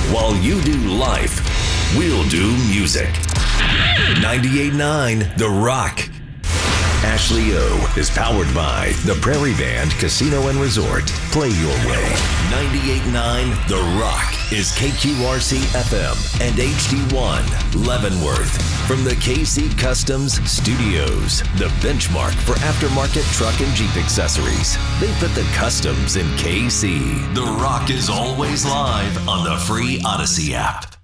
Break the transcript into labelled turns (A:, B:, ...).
A: While you do life, we'll do music. 98.9 The Rock. Ashley O is powered by the Prairie Band Casino and Resort. Play your way. 98.9 The Rock is KQRC FM and HD1 Leavenworth. From the KC Customs Studios, the benchmark for aftermarket truck and Jeep accessories. They put the customs in KC. The Rock is always live on the free Odyssey app.